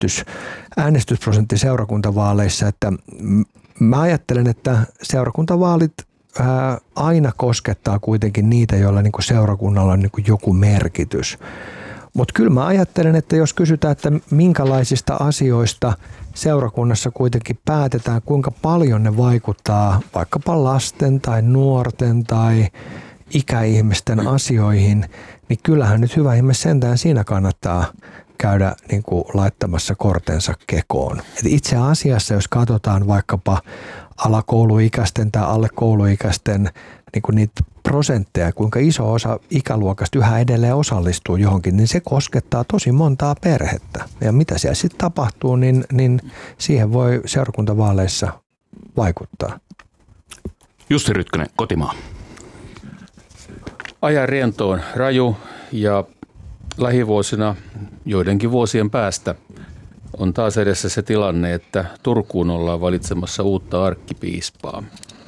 äänestysprosentti seurakuntavaaleissa, että mä ajattelen, että seurakuntavaalit aina koskettaa kuitenkin niitä, joilla niin kuin seurakunnalla on niin kuin joku merkitys. Mutta kyllä mä ajattelen, että jos kysytään, että minkälaisista asioista seurakunnassa kuitenkin päätetään, kuinka paljon ne vaikuttaa vaikkapa lasten tai nuorten tai ikäihmisten asioihin, niin kyllähän nyt hyvä ihme sentään siinä kannattaa käydä niin kuin laittamassa kortensa kekoon. Et itse asiassa, jos katsotaan vaikkapa alakouluikäisten tai alle kouluikäisten niin kuin niitä prosentteja, kuinka iso osa ikäluokasta yhä edelleen osallistuu johonkin, niin se koskettaa tosi montaa perhettä. Ja mitä siellä sitten tapahtuu, niin siihen voi seurakuntavaaleissa vaikuttaa. Jussi Rytkönen, Kotimaa. Ajan riento on raju ja lähivuosina, joidenkin vuosien päästä, on taas edessä se tilanne, että Turkuun ollaan valitsemassa uutta arkkipiispaa.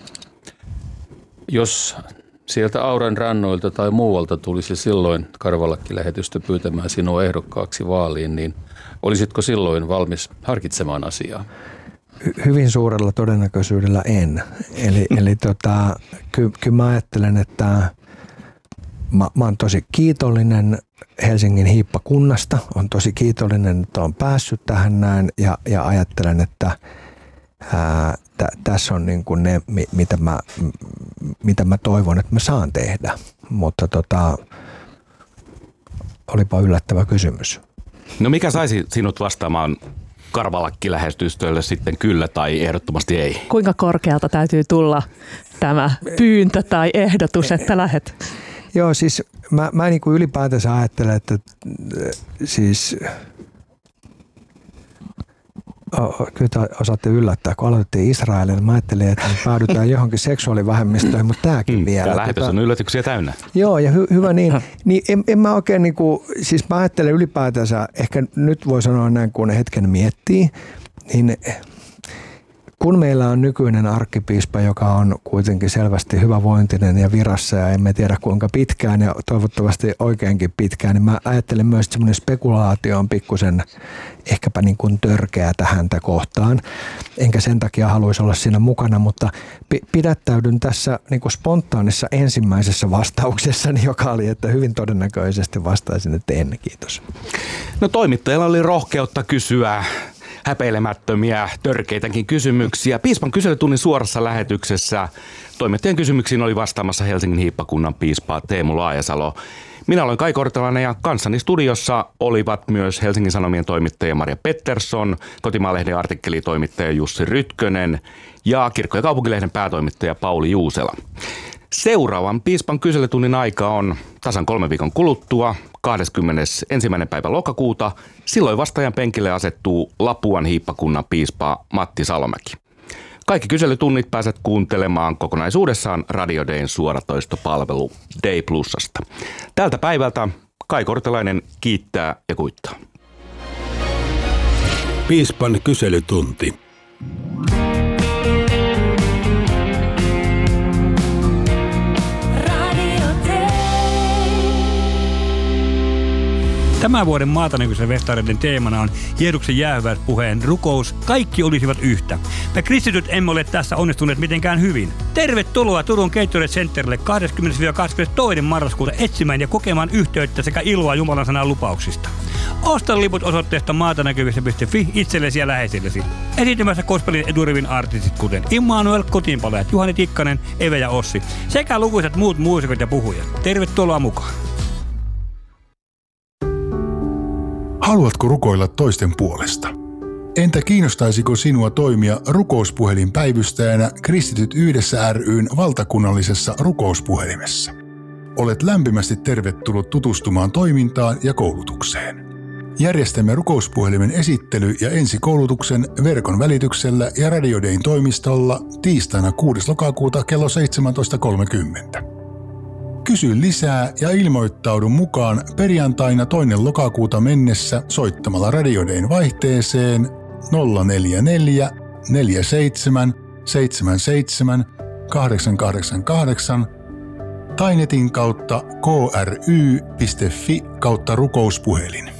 Jos sieltä Auran rannoilta tai muualta tulisi silloin Karvalakki-lähetystö pyytämään sinua ehdokkaaksi vaaliin, niin olisitko silloin valmis harkitsemaan asiaa? Hyvin suurella todennäköisyydellä en. Eli kyllä mä ajattelen, että mä oon tosi kiitollinen Helsingin hiippakunnasta, on tosi kiitollinen, että on päässyt tähän näin ja ajattelen, että tässä on niin kuin ne, mitä mä toivon, että mä saan tehdä, mutta olipa yllättävä kysymys. No mikä saisi sinut vastaamaan Karvalakki-lähetystölle sitten kyllä tai ehdottomasti ei? Kuinka korkealta täytyy tulla tämä pyyntö tai ehdotus, että lähet? Joo, siis mä niin kuin ylipäätänsä ajattelen, että siis kyllä osaatte yllättää, kun aloitettiin Israelin. Mä ajattelin, että me päädytään johonkin seksuaalivähemmistöihin, mutta tämäkin vielä. Tämä lähetys on yllätyksiä täynnä. Joo, ja hyvä niin. En mä oikein, niin kuin, siis mä ajattelen ylipäätänsä, ehkä nyt voi sanoa näin, kun hetken miettii, niin kun meillä on nykyinen arkkipiispa, joka on kuitenkin selvästi hyvävointinen ja virassa ja emme tiedä kuinka pitkään ja toivottavasti oikeinkin pitkään, niin mä ajattelen myös, että semmoinen spekulaatio on pikkusen ehkäpä niin kuin törkeää häntä kohtaan. Enkä sen takia haluaisi olla siinä mukana, mutta pidättäydyn tässä niin kuin spontaanissa ensimmäisessä vastauksessani, joka oli, että hyvin todennäköisesti vastaisin, että en, kiitos. No toimittajalla oli rohkeutta kysyä häpeilemättömiä, törkeitäkin kysymyksiä. Piispan kyselytunnin suorassa lähetyksessä toimittajan kysymyksiin oli vastaamassa Helsingin hiippakunnan piispa Teemu Laajasalo. Minä olen Kai Kortelainen ja kanssani studiossa olivat myös Helsingin Sanomien toimittaja Maria Pettersson, Kotimaa-lehden artikkelitoimittaja Jussi Rytkönen ja Kirkko- ja kaupunkilehden päätoimittaja Pauli Juusela. Seuraavan piispan kyselytunnin aika on tasan 3 viikon kuluttua, 21. päivä lokakuuta. Silloin vastaajan penkille asettuu Lapuan hiippakunnan piispa Matti Salomäki. Kaikki kyselytunnit pääset kuuntelemaan kokonaisuudessaan Radio Dayn suoratoistopalvelu Day Plusasta. Tältä päivältä Kai Kortelainen kiittää ja kuittaa. Piispan kyselytunti. Tämän vuoden Maatanäkyisen festareiden teemana on Jeesuksen jäähyväispuheen rukous. Kaikki olisivat yhtä. Me kristityt emme ole tässä onnistuneet mitenkään hyvin. Tervetuloa Turun Gatorade Centerille 20-22. marraskuuta etsimään ja kokemaan yhteyttä sekä iloa Jumalan sanan lupauksista. Osta liput osoitteesta maatanäkyvissä.fi itsellesi ja läheisillesi. Esiintymässä gospelin eturivin artistit kuten Immanuel, Kotiinpalajat, Juhani Tikkanen, Eve ja Ossi sekä lukuisat muut muusikot ja puhujat. Tervetuloa mukaan. Haluatko rukoilla toisten puolesta? Entä kiinnostaisiko sinua toimia rukouspuhelinpäivystäjänä Kristityt yhdessä ry:n valtakunnallisessa rukouspuhelimessa? Olet lämpimästi tervetullut tutustumaan toimintaan ja koulutukseen. Järjestämme rukouspuhelimen esittely- ja ensikoulutuksen verkon välityksellä ja Radio Dayn toimistolla tiistaina 6. lokakuuta kello 17.30. Kysy lisää ja ilmoittaudu mukaan perjantaina 2. lokakuuta mennessä soittamalla Radio Dayn vaihteeseen 044 47 77 888 tai netin kautta kry.fi/rukouspuhelin.